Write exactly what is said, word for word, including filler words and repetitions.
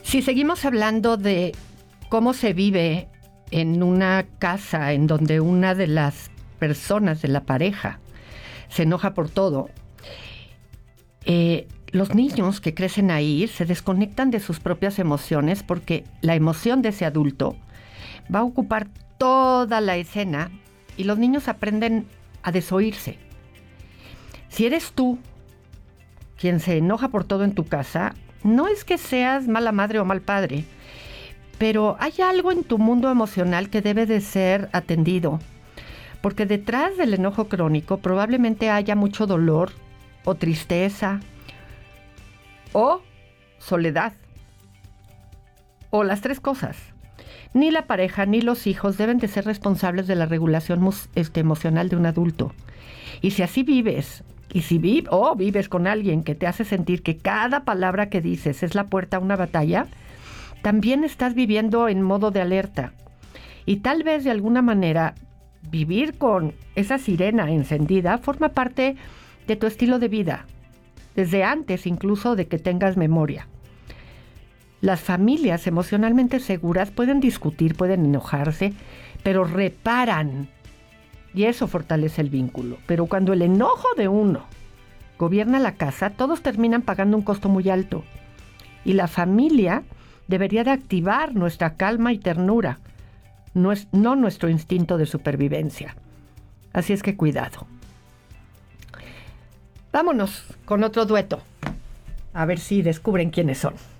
Si seguimos hablando de cómo se vive en una casa en donde una de las personas de la pareja se enoja por todo, eh, los niños que crecen ahí se desconectan de sus propias emociones porque la emoción de ese adulto va a ocupar toda la escena y los niños aprenden a desoírse. Si eres tú quien se enoja por todo en tu casa, no es que seas mala madre o mal padre, pero hay algo en tu mundo emocional que debe de ser atendido, porque detrás del enojo crónico probablemente haya mucho dolor o tristeza o soledad, o las tres cosas. Ni la pareja ni los hijos deben de ser responsables de la regulación este, emocional de un adulto. Y si así vives, y si vives o oh, vives con alguien que te hace sentir que cada palabra que dices es la puerta a una batalla, también estás viviendo en modo de alerta. Y tal vez de alguna manera vivir con esa sirena encendida forma parte de tu estilo de vida, desde antes incluso de que tengas memoria. Las familias emocionalmente seguras pueden discutir, pueden enojarse, pero reparan. Y eso fortalece el vínculo. Pero cuando el enojo de uno gobierna la casa, todos terminan pagando un costo muy alto. Y la familia debería de activar nuestra calma y ternura, no, es, no nuestro instinto de supervivencia. Así es que cuidado. Vámonos con otro dueto. A ver si descubren quiénes son.